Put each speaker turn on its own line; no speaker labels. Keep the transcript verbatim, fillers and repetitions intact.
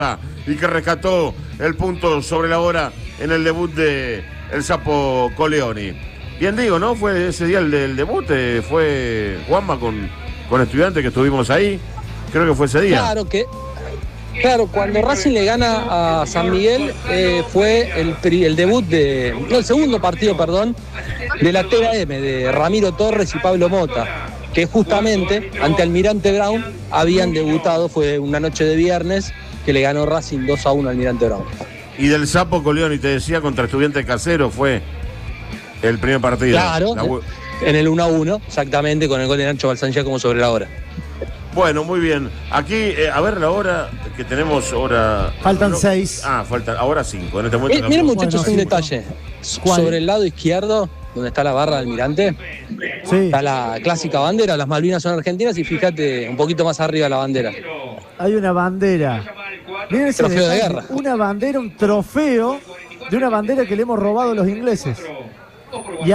y que rescató el punto sobre la hora en el debut de el Sapo Coleoni. Bien digo, ¿no? Fue ese día el del debut, eh, fue Juanma con, con Estudiantes que estuvimos ahí. Creo que fue ese día.
Claro que, claro, cuando Racing le gana a San Miguel, eh, fue el, el debut de, no, el segundo partido, perdón, de la T V M, de Ramiro Torres y Pablo Mota, que justamente ante Almirante Brown habían debutado, fue una noche de viernes, que le ganó Racing dos a uno al Almirante Brown.
Y del Sapo Coleoni, te decía, contra Estudiantes Casero fue el primer partido.
Claro, la... en el uno a uno, exactamente, con el gol de Nacho Balsanchia como sobre la hora.
Bueno, muy bien. Aquí, eh, a ver la hora, que tenemos hora...
Faltan
no,
seis.
Ah, faltan ahora cinco. En este momento.
Eh, miren, muchachos,
bueno,
un
sí,
detalle.
¿Cuál?
Sobre el lado izquierdo, donde está la barra del Almirante,
sí.
está la clásica bandera. Las Malvinas son argentinas y fíjate un poquito más arriba la bandera.
Hay una bandera. Miren ese
Trofeo de
detalle.
guerra.
Una bandera, un trofeo de una bandera que le hemos robado a los ingleses. Y